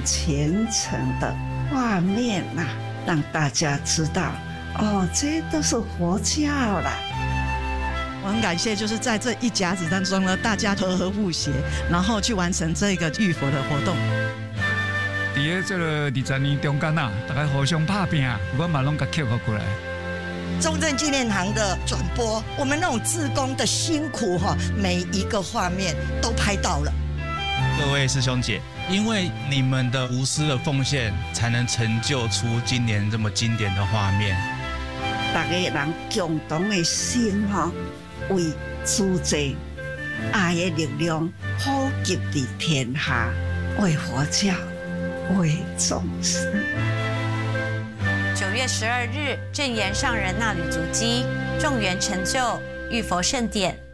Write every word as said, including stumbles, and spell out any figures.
虔诚的画面呐、啊，让大家知道，哦，这都是佛教啦。 我很感谢，就是在这一甲子当中呢，大家和和互协，然后去完成这个浴佛的活动。 在这个二十年中间啊，大家互相打拼，我嘛拢甲克服过来。 中正纪念堂的转播，我们那种志工的辛苦哈，每一个画面都拍到了。 各位师兄姐，因为你们的无私的奉献，才能成就出今年这么经典的画面。 大家人共同的心哈，为主者爱的力量普及在天下，为佛教，为众生。 九月十二日，正言上人那履足迹，众缘成就浴佛盛典。